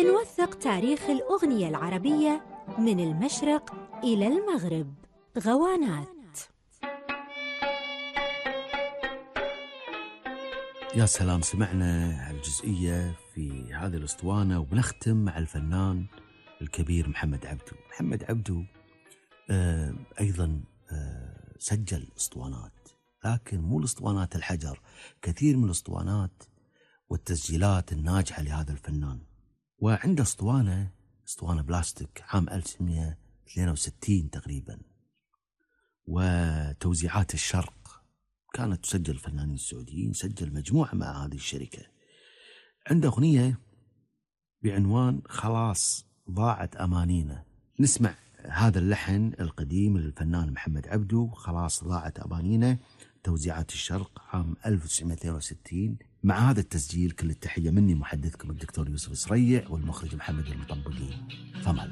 نوثق تاريخ الأغنية العربية من المشرق إلى المغرب. غوانات. يا سلام، سمعنا هالجزئية في هذه الأسطوانة وبنختم مع الفنان الكبير محمد عبدو. محمد عبدو أيضا سجل أسطوانات، لكن مو الأسطوانات الحجر، كثير من الأسطوانات والتسجيلات الناجحة لهذا الفنان. وعنده أسطوانة بلاستيك عام 1962 تقريبا، وتوزيعات الشرق كانت تسجل فنانين سعوديين، سجل مجموعة مع هذه الشركة. عنده أغنية بعنوان خلاص ضاعت أمانينا. نسمع هذا اللحن القديم للفنان محمد عبدو، خلاص ضاعت أمانينا، توزيعات الشرق عام 1962. مع هذا التسجيل كل التحية مني محدثكم الدكتور يوسف سريع والمخرج محمد المطبقي. فما